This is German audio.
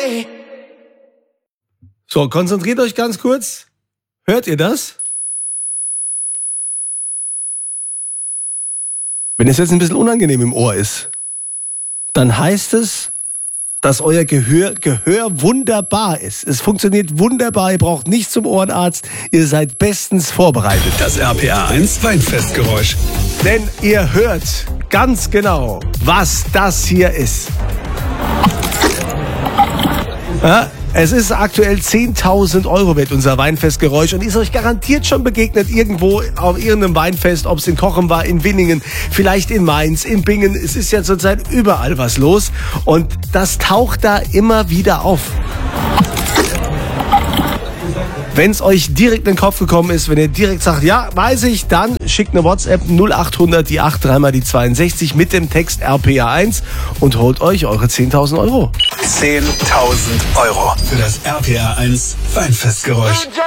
So, konzentriert euch ganz kurz. Hört ihr das? Wenn es jetzt ein bisschen unangenehm im Ohr ist, dann heißt es, dass euer Gehör wunderbar ist. Es funktioniert wunderbar, ihr braucht nicht zum Ohrenarzt, ihr seid bestens vorbereitet. Das RPA1 Weinfestgeräusch. Denn ihr hört ganz genau, was das hier ist. Ja, es ist aktuell 10.000 Euro wert, unser Weinfestgeräusch, und ist euch garantiert schon begegnet irgendwo auf irgendeinem Weinfest, ob es in Cochem war, in Winningen, vielleicht in Mainz, in Bingen. Es ist ja zurzeit überall was los und das taucht da immer wieder auf. Wenn es euch direkt in den Kopf gekommen ist, wenn ihr direkt sagt, ja, weiß ich, dann schickt eine WhatsApp 0800 die 8 3 mal die 62 mit dem Text RPA1 und holt euch eure 10.000 Euro. 10.000 Euro für das RPA1 Weinfestgeräusch.